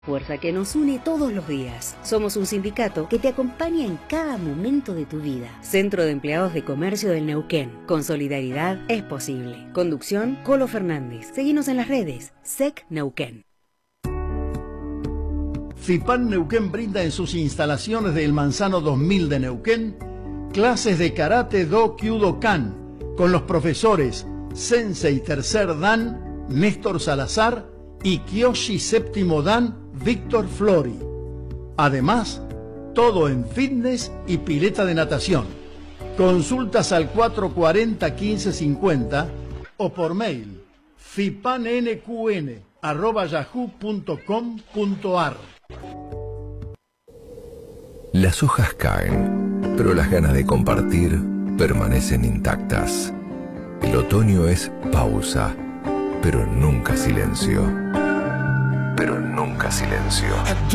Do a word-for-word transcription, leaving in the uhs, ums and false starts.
Fuerza que nos une todos los días. Somos un sindicato que te acompaña en cada momento de tu vida. Centro de Empleados de Comercio del Neuquén. Con solidaridad es posible. Conducción, Colo Fernández. Seguinos en las redes. S E C Neuquén. FIPAN Neuquén brinda en sus instalaciones del Manzano dos mil de Neuquén clases de Karate Do Kyudokan con los profesores Sensei Tercer Dan, Néstor Salazar y Kyoshi Séptimo Dan, Víctor Flori. Además, todo en fitness y pileta de natación. Consultas al cuatro cuatro cero, quince cincuenta o por mail fipannqn arroba yahoo punto com punto ar. Las hojas caen, pero las ganas de compartir permanecen intactas. El otoño es pausa, pero nunca silencio. Pero nunca silencio.